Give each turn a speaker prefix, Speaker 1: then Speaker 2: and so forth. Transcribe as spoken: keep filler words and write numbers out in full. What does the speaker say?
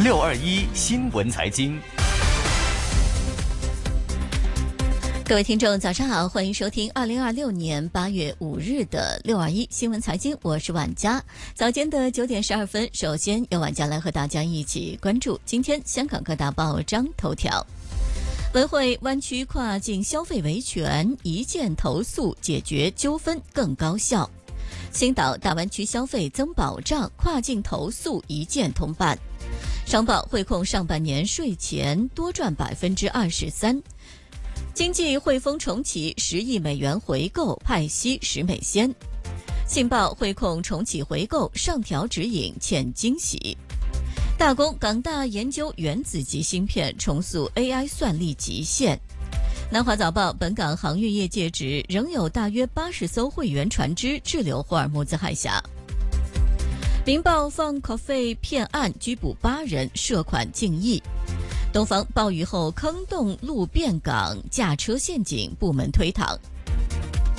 Speaker 1: 六二一新闻财经。
Speaker 2: 各位听众早上好，欢迎收听二零二六年八月五日的六二一新闻财经，我是婉佳。早间的九点十二分，首先由婉佳来和大家一起关注今天香港各大报章头条。文汇湾区跨境消费维权，一键投诉解决纠纷更高效。星岛大湾区消费增保障，跨境投诉一键通办。商报汇控上半年税前多赚百分之二十三。经济汇丰重启十亿美元回购，派息十美仙。信报汇控重启回购，上调指引欠惊喜。大公港大研究原子级芯片，重塑 A I 算力极限。南华早报本港航运业界指仍有大约八十艘会员船只滞留霍尔木兹海峡。明报放口费骗案拘捕八人，涉款近亿。东方暴雨后坑洞路变港，驾车陷阱部门推搪。